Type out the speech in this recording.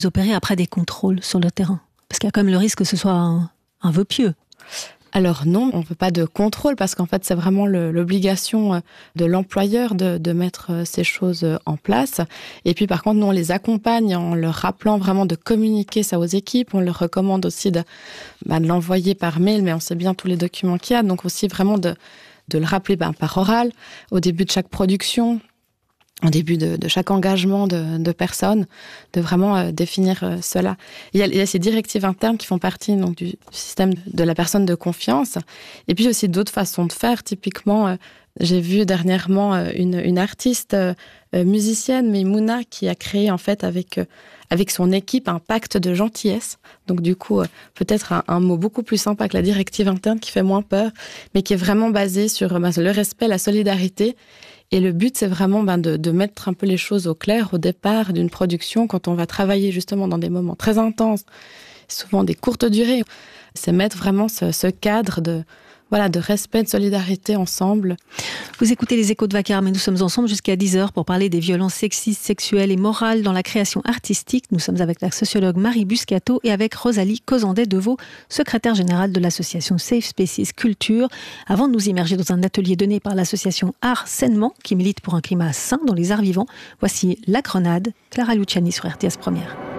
opérez après des contrôles sur le terrain? Parce qu'il y a quand même le risque que ce soit un vœu pieux. Alors non, on ne veut pas de contrôle parce qu'en fait, c'est vraiment l'obligation de l'employeur de mettre ces choses en place. Et puis par contre, nous, on les accompagne en leur rappelant vraiment de communiquer ça aux équipes. On leur recommande aussi de l'envoyer par mail, mais on sait bien tous les documents qu'il y a. Donc aussi vraiment de le rappeler par oral, au début de chaque production, au début de chaque engagement de personnes, de vraiment définir cela. Il y a ces directives internes qui font partie donc, du système de la personne de confiance. Et puis aussi d'autres façons de faire. Typiquement, j'ai vu dernièrement une artiste musicienne, Meimouna, qui a créé en fait avec son équipe un pacte de gentillesse. Donc du coup, peut-être un mot beaucoup plus sympa que la directive interne qui fait moins peur, mais qui est vraiment basé sur le respect, la solidarité. Et le but, c'est vraiment de mettre un peu les choses au clair au départ d'une production, quand on va travailler justement dans des moments très intenses, souvent des courtes durées. C'est mettre vraiment ce cadre de respect, de solidarité ensemble. Vous écoutez les Échos de Vacarme et nous sommes ensemble jusqu'à 10h pour parler des violences sexistes, sexuelles et morales dans la création artistique. Nous sommes avec la sociologue Marie Buscato et avec Rosalie Cozandet-Deveau, secrétaire générale de l'association Safe Spaces Culture. Avant de nous immerger dans un atelier donné par l'association Art Sainement, qui milite pour un climat sain dans les arts vivants, voici La Grenade, Clara Luciani sur RTS Première.